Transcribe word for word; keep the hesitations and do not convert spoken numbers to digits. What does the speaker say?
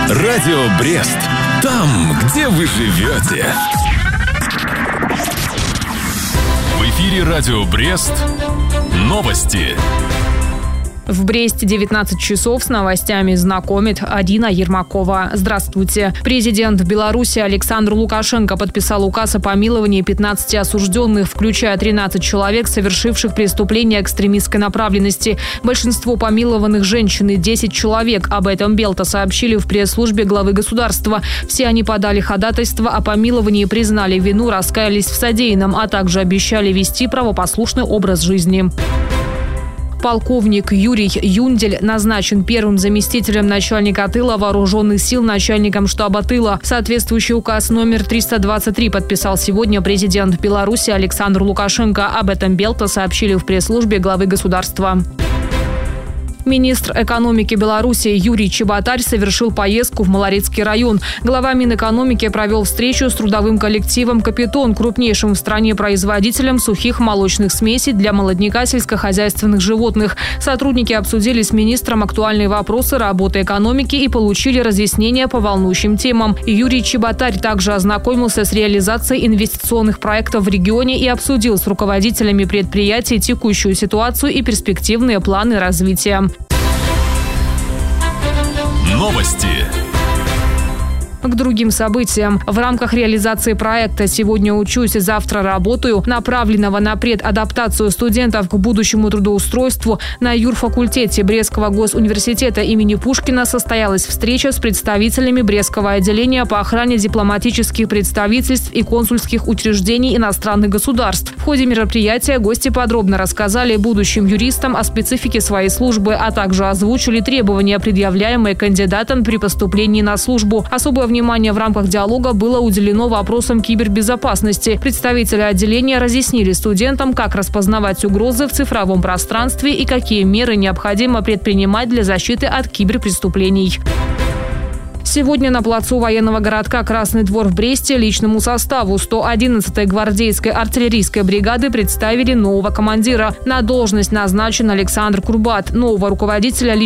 Радио Брест. Там, где вы живете. В эфире Радио Брест. Новости. В Бресте девятнадцать часов с новостями знакомит Адина Ермакова. Здравствуйте. Президент Беларуси Александр Лукашенко подписал указ о помиловании пятнадцати осужденных, включая тринадцать человек, совершивших преступления экстремистской направленности. Большинство помилованных женщины, десять человек. Об этом Белта сообщили в пресс-службе главы государства. Все они подали ходатайство о помиловании, признали вину, раскаялись в содеянном, а также обещали вести правопослушный образ жизни. Полковник Юрий Юндель назначен первым заместителем начальника тыла вооруженных сил, начальником штаба тыла. Соответствующий указ номер триста двадцать три подписал сегодня президент Беларуси Александр Лукашенко. Об этом Белта сообщили в пресс-службе главы государства. Министр экономики Беларуси Юрий Чеботарь совершил поездку в Малорецкий район. Глава Минэкономики провел встречу с трудовым коллективом «Капитон», крупнейшим в стране производителем сухих молочных смесей для молодняка сельскохозяйственных животных. Сотрудники обсудили с министром актуальные вопросы работы экономики и получили разъяснения по волнующим темам. Юрий Чеботарь также ознакомился с реализацией инвестиционных проектов в регионе и обсудил с руководителями предприятий текущую ситуацию и перспективные планы развития. Новости. К другим событиям. В рамках реализации проекта «Сегодня учусь, завтра работаю», направленного на предадаптацию студентов к будущему трудоустройству, на юрфакультете Брестского госуниверситета имени Пушкина состоялась встреча с представителями Брестского отделения по охране дипломатических представительств и консульских учреждений иностранных государств. В ходе мероприятия гости подробно рассказали будущим юристам о специфике своей службы, а также озвучили требования, предъявляемые кандидатам при поступлении на службу. Особое внимание Внимание в рамках диалога было уделено вопросам кибербезопасности. Представители отделения разъяснили студентам, как распознавать угрозы в цифровом пространстве и какие меры необходимо предпринимать для защиты от киберпреступлений. Сегодня на плацу военного городка Красный Двор в Бресте личному составу сто одиннадцатой гвардейской артиллерийской бригады представили нового командира. На должность назначен Александр Курбат. Нового руководителя